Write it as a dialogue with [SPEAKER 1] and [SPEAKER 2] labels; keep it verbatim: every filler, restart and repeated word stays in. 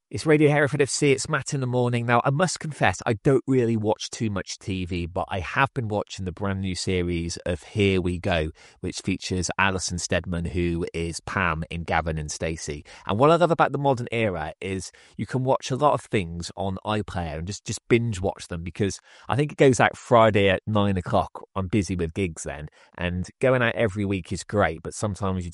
[SPEAKER 1] It's Radio Hereford F C. It's Matt in the morning. Now, I must confess, I don't really watch too much T V, but I have been watching the brand new series of Here We Go, which features Alison Steadman, who is Pam in Gavin and Stacey. And what I love about the modern era is you can watch a lot of things on iPlayer and just, just binge watch them, because I think it goes out Friday at nine o'clock. I'm busy with gigs then, and going out every week is great, but sometimes you